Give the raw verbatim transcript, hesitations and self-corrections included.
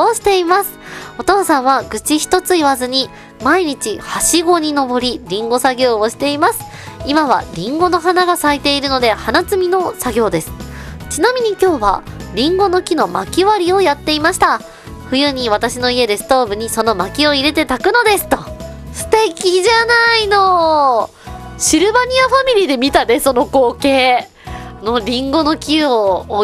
をしています。お父さんは愚痴一つ言わずに毎日はしごに登りリンゴ作業をしています。今はリンゴの花が咲いているので花摘みの作業です。ちなみに今日はリンゴの木の薪割りをやっていました。冬に私の家でストーブにその薪を入れて炊くのですと。素敵じゃないの。シルバニアファミリーで見たね、その光景のリンゴの木を